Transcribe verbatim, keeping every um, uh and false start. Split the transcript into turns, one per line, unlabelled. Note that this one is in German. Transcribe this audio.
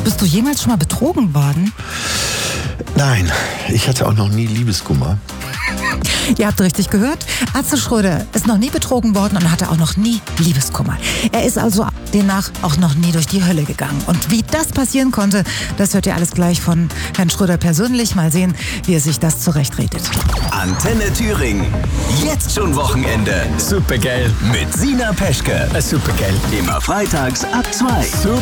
Bist du jemals schon mal betrogen worden?
Nein, ich hatte auch noch nie Liebeskummer.
Ihr habt richtig gehört. Atze Schröder ist noch nie betrogen worden und hatte auch noch nie Liebeskummer. Er ist also demnach auch noch nie durch die Hölle gegangen. Und wie das passieren konnte, das hört ihr alles gleich von Herrn Schröder persönlich. Mal sehen, wie er sich das zurechtredet.
Antenne Thüringen. Jetzt schon Wochenende.
Supergeil.
Mit Sina Peschke.
Supergeil.
Immer freitags ab zwei.
Super.